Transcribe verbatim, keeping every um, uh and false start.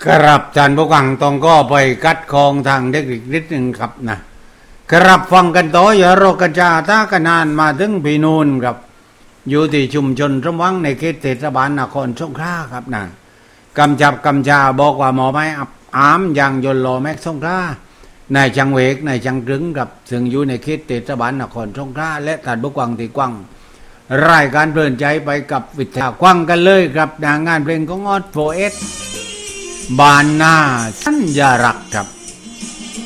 กรับจานผู้กังต้องก็ไปกัดคองทางเทคนิคนิดหนึ่งครับนะครับฟังกันต่ออย่ารอกระจาตากันนานมาถึงพี่นูนครับอยู่ที่ชุมชนสมหวังในเขตเทศบาลนครสงขลาครับนะกำจับกำจาบอกว่าหมอไม้อับอามอย่างยนต์รอแม็กสงขลานายจังเวกนายจังกรึงกับซึ่งอยู่ในเขตเทศบาลนครสงขลาและตัดบุกวังที่กว้างรายการเพลินใจไปกับวิทยากว้างกันเลยครับงานเพลงของออสโฟเอสบานนาสัญญารักครับ